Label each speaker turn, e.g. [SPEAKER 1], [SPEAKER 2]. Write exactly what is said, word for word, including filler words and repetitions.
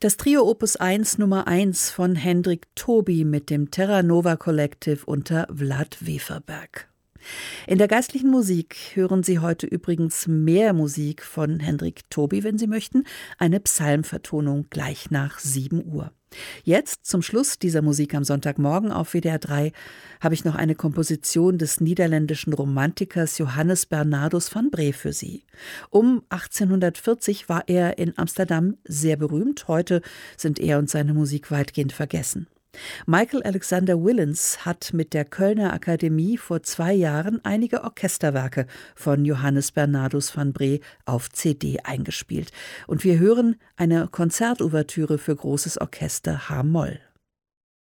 [SPEAKER 1] Das Trio Opus eins Nummer eins von Hendrik Toby mit dem Terra Nova Collective unter Vlad Weferberg. In der geistlichen Musik hören Sie heute übrigens mehr Musik von Hendrik Toby, wenn Sie möchten, eine Psalmvertonung gleich nach sieben Uhr. Jetzt, zum Schluss dieser Musik am Sonntagmorgen auf W D R drei, habe ich noch eine Komposition des niederländischen Romantikers Johannes Bernardus van Bree für Sie. Um achtzehnhundertvierzig war er in Amsterdam sehr berühmt, heute sind er und seine Musik weitgehend vergessen. Michael Alexander Willens hat mit der Kölner Akademie vor zwei Jahren einige Orchesterwerke von Johannes Bernardus van Bree auf C D eingespielt. Und wir hören eine Konzertouvertüre für großes Orchester H-Moll.